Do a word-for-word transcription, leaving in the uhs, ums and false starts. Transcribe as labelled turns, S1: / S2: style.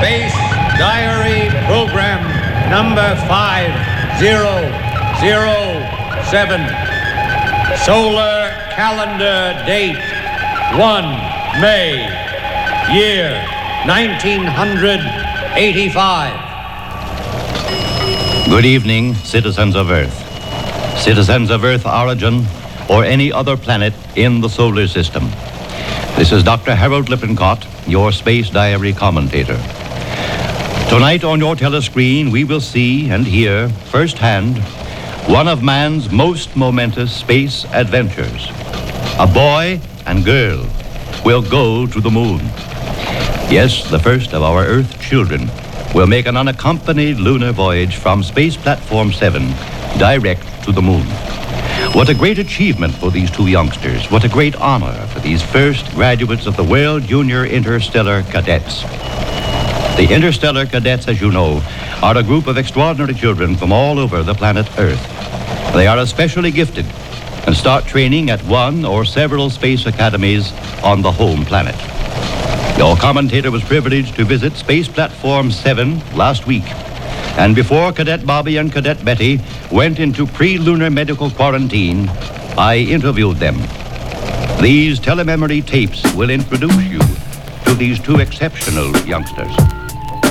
S1: Space Diary Program number five zero zero seven. Solar calendar date one May, year nineteen eighty-five.
S2: Good evening, citizens of Earth. Citizens of Earth origin or any other planet in the solar system. This is Doctor Harold Lippincott, your Space Diary commentator. Tonight on your telescreen, we will see and hear firsthand one of man's most momentous space adventures. A boy and girl will go to the moon. Yes, the first of our Earth children will make an unaccompanied lunar voyage from Space Platform seven direct to the moon. What a great achievement for these two youngsters. What a great honor for these first graduates of the World Junior Interstellar Cadets. The Interstellar Cadets, as you know, are a group of extraordinary children from all over the planet Earth. They are especially gifted and start training at one or several space academies on the home planet. Your commentator was privileged to visit Space Platform seven last week. And before Cadet Bobby and Cadet Betty went into pre-lunar medical quarantine, I interviewed them. These telememory tapes will introduce you to these two exceptional youngsters.